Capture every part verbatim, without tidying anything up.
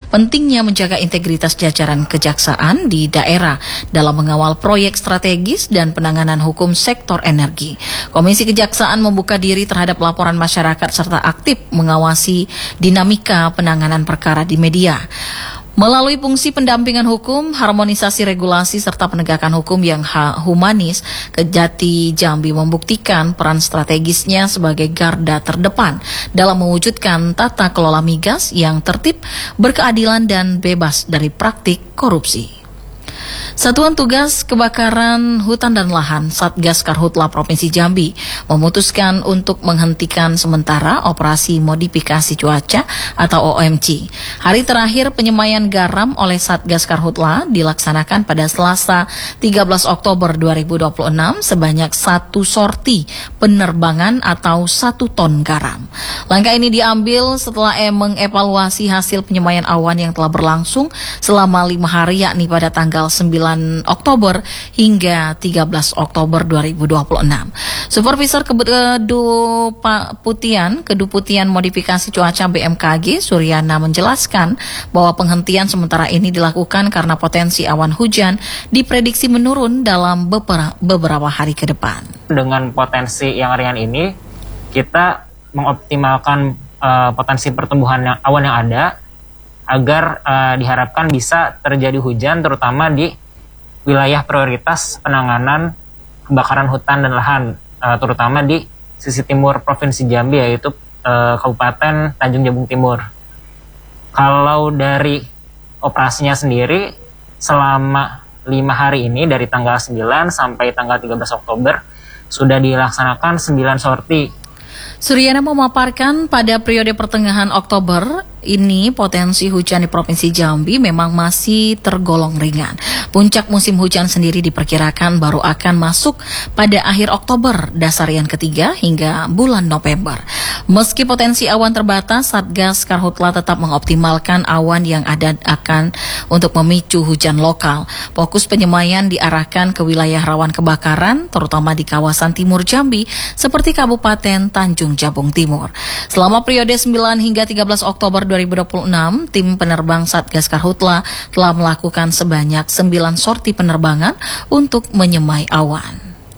pentingnya menjaga integritas jajaran kejaksaan di daerah dalam mengawal proyek strategis dan penanganan hukum sektor energi. Komisi Kejaksaan membuka diri terhadap laporan masyarakat serta aktif mengawasi dinamika penanganan perkara di media. Melalui fungsi pendampingan hukum, harmonisasi regulasi, serta penegakan hukum yang humanis, Kejati Jambi membuktikan peran strategisnya sebagai garda terdepan dalam mewujudkan tata kelola migas yang tertib, berkeadilan, dan bebas dari praktik korupsi. Satuan Tugas Kebakaran Hutan dan Lahan Satgas Karhutla Provinsi Jambi memutuskan untuk menghentikan sementara operasi modifikasi cuaca atau O M C. Hari terakhir penyemaian garam oleh Satgas Karhutla dilaksanakan pada Selasa tiga belas Oktober dua ribu dua puluh enam sebanyak satu sorti penerbangan atau satu ton garam. Langkah ini diambil setelah E mengevaluasi hasil penyemaian awan yang telah berlangsung selama lima hari, yakni pada tanggal sembilan Oktober hingga tiga belas Oktober dua ribu dua puluh enam. Supervisor Keduputian Keduputian Modifikasi Cuaca B M K G Suryana menjelaskan bahwa penghentian sementara ini dilakukan karena potensi awan hujan diprediksi menurun dalam beberapa hari ke depan. Dengan potensi yang ringan ini, kita mengoptimalkan uh, potensi pertumbuhan yang, awan yang ada agar uh, diharapkan bisa terjadi hujan terutama di wilayah prioritas penanganan kebakaran hutan dan lahan, uh, terutama di sisi timur Provinsi Jambi, yaitu uh, Kabupaten Tanjung Jabung Timur. Kalau dari operasinya sendiri, selama lima hari ini dari tanggal sembilan sampai tanggal tiga belas Oktober sudah dilaksanakan sembilan sorti. Suryana memaparkan pada periode pertengahan Oktober ini potensi hujan di Provinsi Jambi memang masih tergolong ringan. Puncak musim hujan sendiri diperkirakan baru akan masuk pada akhir Oktober, dasarian ketiga hingga bulan November. Meski potensi awan terbatas, Satgas Karhutla tetap mengoptimalkan awan yang ada akan untuk memicu hujan lokal. Fokus penyemaian diarahkan ke wilayah rawan kebakaran, terutama di kawasan timur Jambi, seperti Kabupaten Tanjung Jabung Timur. Selama periode sembilan hingga tiga belas Oktober dua ribu dua puluh enam, tim penerbang Satgas Karhutla telah melakukan sebanyak sembilan sorti penerbangan untuk menyemai awan.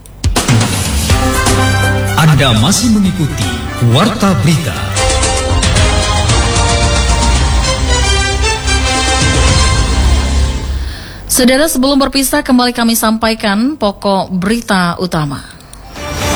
Anda masih mengikuti Warta Berita. Saudara, sebelum berpisah kembali kami sampaikan pokok berita utama.